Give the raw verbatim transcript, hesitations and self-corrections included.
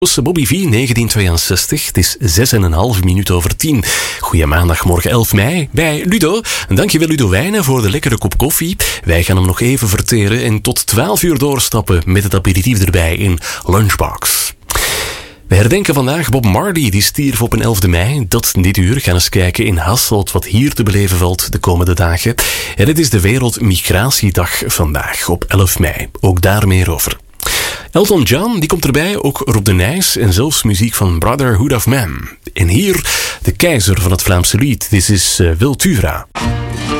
Bobby V, negentien tweeënzestig. Het is zes en een half minuut over tien. Goeie maandagmorgen elf mei bij Ludo. Dankjewel Ludo Wijnen voor de lekkere kop koffie. Wij gaan hem nog even verteren en tot twaalf uur doorstappen met het aperitief erbij in Lunchbox. We herdenken vandaag Bob Marley, die stierf op een elfde mei. Dat dit uur gaan eens kijken in Hasselt wat hier te beleven valt de komende dagen. En het is de Wereldmigratiedag vandaag op elf mei. Ook daar meer over. Elton John, die komt erbij, ook Rob de Nijs en zelfs muziek van Brotherhood of Man. En hier de keizer van het Vlaamse lied, dit is uh, Wiltura.